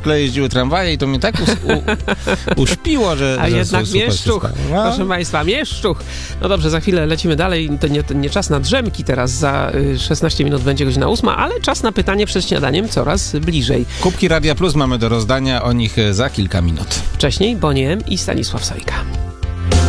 szkle jeździły tramwaje i to mnie tak uśpiło, że... A że jednak super Mieszczuch, no. proszę Państwa, Mieszczuch. No dobrze, za chwilę lecimy dalej. To nie czas na drzemki teraz, za 16 minut będzie godzina 8, ale czas na pytanie przed śniadaniem coraz bliżej. Kubki Radia Plus mamy do rozdania, o nich za kilka minut. Wcześniej Boniem i Stanisław Sojka.